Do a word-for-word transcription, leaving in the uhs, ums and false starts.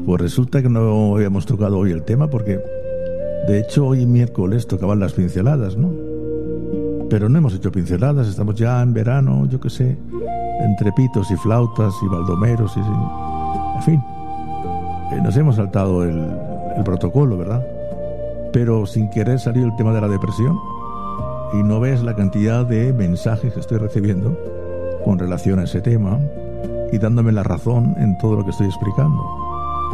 Pues resulta que no habíamos tocado hoy el tema porque, de hecho, hoy miércoles tocaban las pinceladas, ¿no? Pero no hemos hecho pinceladas, estamos ya en verano, yo qué sé, entre pitos y flautas y baldomeros y... En fin, eh, nos hemos saltado el, el protocolo, ¿verdad? Pero sin querer salió el tema de la depresión y no ves la cantidad de mensajes que estoy recibiendo con relación a ese tema y dándome la razón en todo lo que estoy explicando.